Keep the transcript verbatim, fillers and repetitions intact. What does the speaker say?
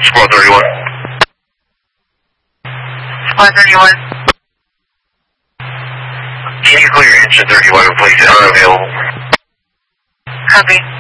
Squad thirty-one. Squad thirty-one. Can you clear engine thirty-one and place it unavailable? Copy.